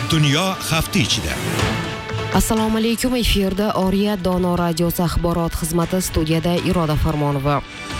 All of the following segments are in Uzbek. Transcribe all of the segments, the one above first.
Dunyo hafta ichida. Assalomu alaykum, efirda Oriya Dono radiosi axborot xizmati, studiyada Iroda Farmonova.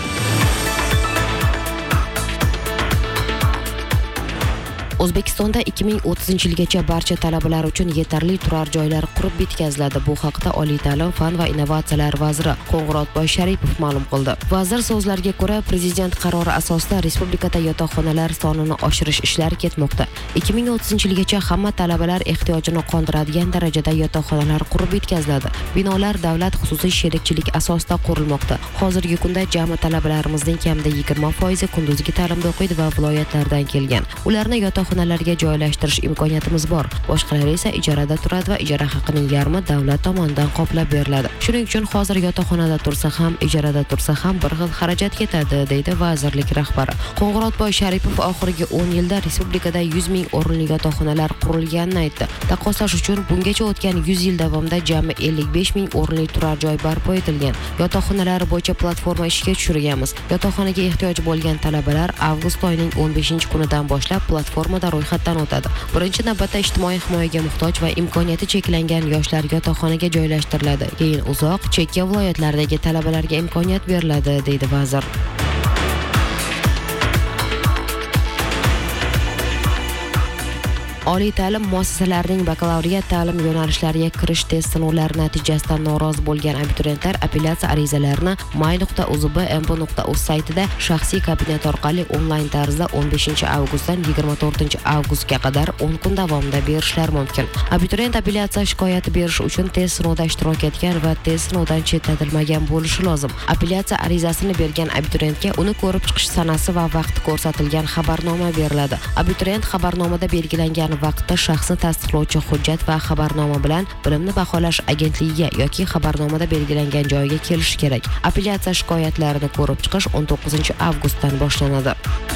O'zbekistonda 2030-yilgacha barcha talabalar uchun yetarli turar joylar qurib bitkaziladi. Bu haqda Oliy ta'lim, fan va innovatsiyalar vaziri Qo'ng'irotboy Sharipov ma'lum qildi. Vazir so'zlariga ko'ra, prezident qarori asosida respublikada yotoqxonalar sonini oshirish ishlari ketmoqda. 2030-yilgacha hamma talabalar ehtiyojini qondiradigan darajada yotoqxonalar qurib bitkaziladi. Binolar davlat xususiy sherikchilik asosida qurilmoqda. Hozirgi kunda jami talabalarimizning kamida 20% kunduzgi ta'limda o'qiydi va viloyatlardan kelgan. Ularni yotoqxonalarga joylashtirish imkoniyatimiz bor. Boshqalari esa ijarada turadi va ijara haqining yarmi davlat tomonidan qoplab beriladi. Shuning uchun hozir yotoqxonada tursa ham, ijarada tursa ham bir xil xarajat ketadi, deydi vazirlik rahbari. Qo'ng'irotboy Sharipov oxirgi 10 yilda respublikada 100 ming o'rinli yotoqxonalar qurilganini aytdi. Taqqoslash uchun bungacha o'tgan 100 yil davomida jami 55 ming o'rinli turar joy barpo etilgan. Yotoqxonalar bo'yicha platforma ishga tushirganmiz. Yotoqxonaga ehtiyoj bo'lgan talabalar avgust oyining 15-kunidan boshlab platformada ro'yxatdan o'tadi. Birinchi navbatda ijtimoiy himoyaga muhtoj va imkoniyati cheklangan yoshlar yotoqxonaga joylashtiriladi. Keyin uzoq, chekka viloyatlardagi talabalarga imkoniyat beriladi, deydi vazir. Oliy ta'lim muassasalarining bakalavriat ta'lim yo'nalishlariga kirish test sinovlari natijasidan norozi bo'lgan abituriyentlar apellyatsiya arizalarini my.uzb.mp.uz saytida shaxsiy kabinet orqali onlayn tarzda 15-avgustdan 24-avgustga qadar 10 kun davomida berishlari mumkin. Abituriyent apellyatsiya shikoyati berish uchun test sinovida ishtirok etgan va test sinovidan chetlatilmagan bo'lishi lozim. Apellyatsiya arizasini bergan abituriyentga uni ko'rib chiqish sanasi va vaqti ko'rsatilgan xabarnoma beriladi. Abituriyent xabarnomada belgilangan vaqtda shaxsni tasdiqlovchi hujjat va xabarnoma bilan bilimni baholash agentligiga yoki xabarnomada belgilangan joyga kelishi kerak. Apellyatsiya shikoyatlarini ko'rib chiqish 19-avgustdan boshlanadi.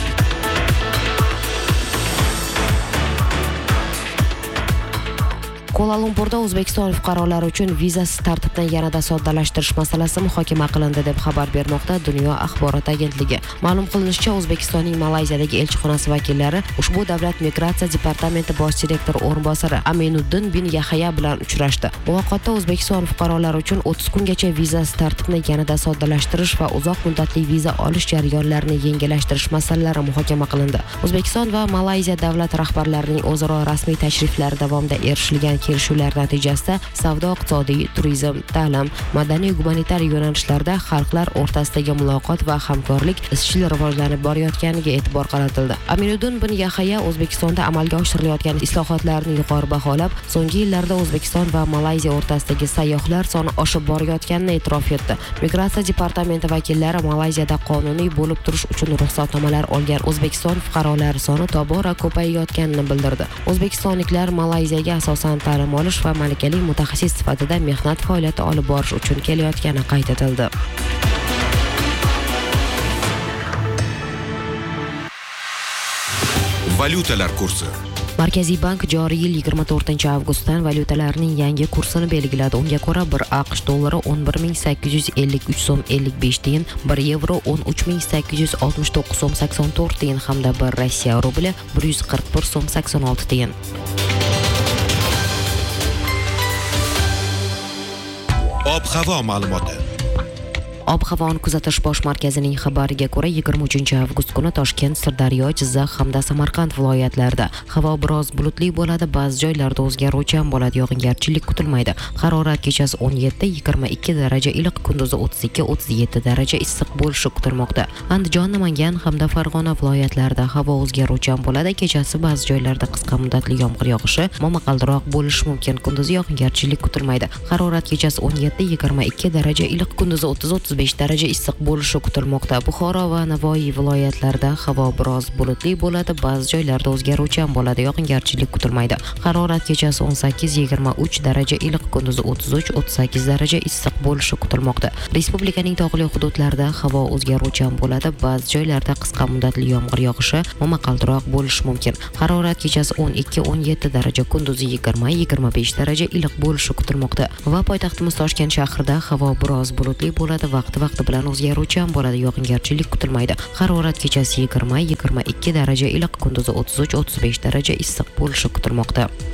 Kuala-Lumpurda O'zbekiston fuqarolari uchun vizasiz tartibni yanada soddalashtirish masalasi muhokama qilindi deb xabar bermoqda Dunyo axborot agentligi. Ma'lum qilinishicha, O'zbekistonning Malayziyadagi elchixonasi vakillari ushbu davlat migratsiya departamenti bosh direktori o'rinbosari Aminuddin bin Yahaya bilan uchrashdi. Muloqotda O'zbekiston fuqarolari uchun 30 kungacha vizasiz tartibni yanada soddalashtirish va uzoq muddatli viza olish jarayonlarini yengillashtirish masalalari muhokama qilindi. O'zbekiston va Malayziya davlat rahbarlarining o'zaro rasmiy tashriflari davomida erishilgan kelishuvlar natijasida savdo-iqtisodiy, turizm, ta'lim, madaniy-gumanitar yo'nalishlarda xalqlar o'rtasidagi muloqot va hamkorlik izchil rivojlanib borayotganiga e'tibor qaratildi. Aminuddin bin Yahaya O'zbekistonda amalga oshirilayotgan islohotlarni yuqori baholab, so'nggi yillarda O'zbekiston va Malayziya o'rtasidagi sayyohlar soni oshib borayotganini e'tirof etdi. Migratsiya departamenti vakillari Malayziyada qonuniy bo'lib turish uchun ruxsatnomalar olgan O'zbekiston fuqarolari soni tobora ko'payayotganini bildirdi. O'zbekistonliklar Malayziyaga asosan ta'lim olish va malakali mutaxassis sifatida mehnat faoliyati olib borish uchun kelayotgani qayd etildi. Valyutalar kursi. Markaziy bank joriy yil 24-avgustdan valyutalarning yangi kursini belgiladi. Unga ko'ra 1 AQSh dollari 11.853 so'm 55 tiyin, 1 yevro 13.869 so'm 84 tiyin hamda 1 Rossiya rubli 141 so'm 86 tiyin. Ob-havo ma'lumoti. Ob-havoni kuzatish bosh markazining xabariga ko'ra 23-avgust kuni Toshkent, Sirdaryo, Jizzax hamda Samarqand viloyatlarida havo biroz bulutli bo'ladi, ba'zi joylarda o'zgaruvchan bo'ladi, yog'ingarchilik kutilmaydi. Harorat kechasi 17-22 daraja iliq, kunduzi 32-37 daraja issiq bo'lishi kutilmoqda. Andijon, Namangan hamda Farg'ona viloyatlarida havo o'zgaruvchan bo'ladi, kechasi ba'zi joylarda qisqa muddatli yomg'ir yog'ishi, momaqaldiroq bo'lishi mumkin, kunduzi yog'ingarchilik kutilmaydi. Harorat kechasi 17-22 daraja iliq, kunduzi 30-35 daraja issiq bo'lishi kutilmoqda. Buxoro va Navoiy viloyatlarida havo biroz bulutli bo'ladi, ba'zi joylarda o'zgaruvchan bo'ladi, yog'ingarchilik kutilmaydi. Harorat kechasi 18-23 daraja iliq, kunduzi 33-38 daraja issiq bo'lishi kutilmoqda. Respublikaning tog'li hududlarida havo o'zgaruvchan bo'ladi, ba'zi joylarda qisqa muddatli yomg'ir yog'ishi, momaqaldiroq bo'lishi mumkin. Harorat kechasi 12-17 daraja, kunduzi 20-25 daraja iliq bo'lishi kutilmoqda. Va poytaxtimiz Toshkent shahrida havo biroz bulutli bo'ladi, vaqti bilan o'zgaruvchan bo'ladi, yog'ingarchilik kutilmaydi. Harorat kechasi 20-22 daraja iliq, kunduzi 33-35 daraja issiq bo'lishi kutilmoqda.